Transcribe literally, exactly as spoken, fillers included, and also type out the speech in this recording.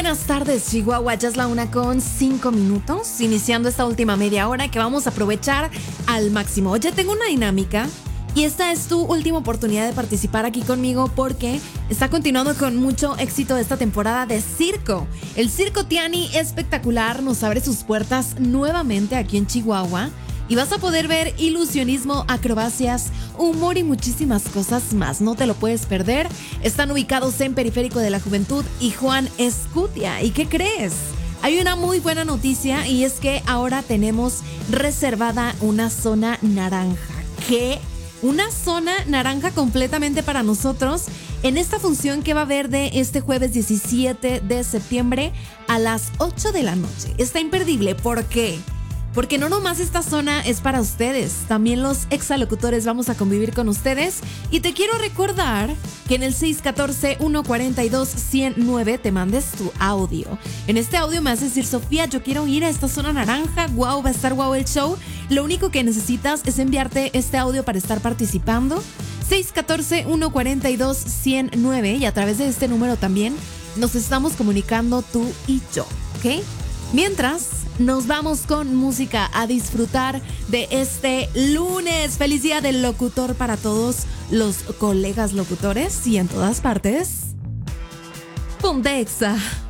buenas tardes, Chihuahua. Ya es la una con cinco minutos, iniciando esta última media hora que vamos a aprovechar al máximo. Oye, tengo una dinámica y esta es tu última oportunidad de participar aquí conmigo porque está continuando con mucho éxito esta temporada de circo. El Circo Tiani Espectacular nos abre sus puertas nuevamente aquí en Chihuahua. Y vas a poder ver ilusionismo, acrobacias, humor y muchísimas cosas más. No te lo puedes perder. Están ubicados en Periférico de la Juventud y Juan Escutia. ¿Y qué crees? Hay una muy buena noticia y es que ahora tenemos reservada una zona naranja. ¿Qué? Una zona naranja completamente para nosotros en esta función que va a haber de este jueves diecisiete de septiembre a las ocho de la noche. Está imperdible. ¿Por qué? Porque no nomás esta zona es para ustedes, también los exalocutores vamos a convivir con ustedes. Y te quiero recordar que en el seis uno cuatro, uno cuatro dos, uno cero nueve te mandes tu audio. En este audio me vas a decir: Sofía, yo quiero ir a esta zona naranja, wow, va a estar wow el show. Lo único que necesitas es enviarte este audio para estar participando. seis uno cuatro, uno cuatro dos, uno cero nueve y a través de este número también nos estamos comunicando tú y yo, ¿ok? Mientras, nos vamos con música a disfrutar de este lunes. Feliz día del locutor para todos los colegas locutores y en todas partes. Pontexa.